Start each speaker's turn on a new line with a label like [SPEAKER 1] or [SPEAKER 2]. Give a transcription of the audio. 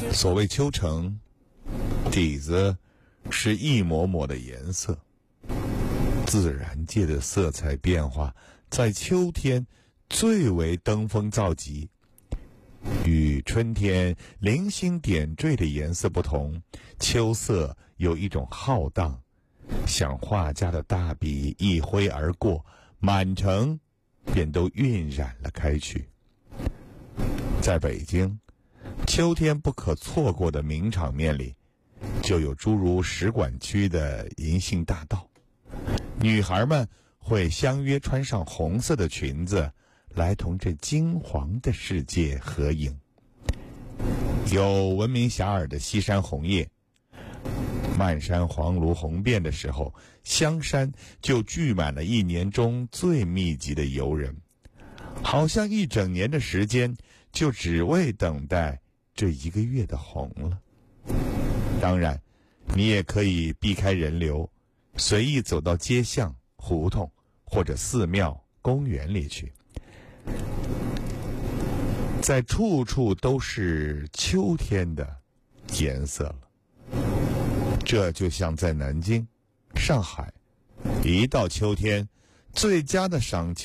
[SPEAKER 1] 所谓秋橙，底子是一抹抹的颜色。自然界的色彩变化在秋天最为登峰造极，与春天零星点缀的颜色不同，秋色有一种浩荡，像画家的大笔一挥而过，满城便都晕染了开去。在北京，秋天不可错过的名场面里，就有诸如使馆区的银杏大道，女孩们会相约穿上红色的裙子，来同这金黄的世界合影。有闻名遐迩的西山红叶，漫山黄芦红遍的时候，香山就聚满了一年中最密集的游人，好像一整年的时间就只为等待这一个月的红了。当然，你也可以避开人流，随意走到街巷、胡同或者寺庙、公园里去，在处处都是秋天的颜色了。这就像在南京、上海，一到秋天，最佳的赏秋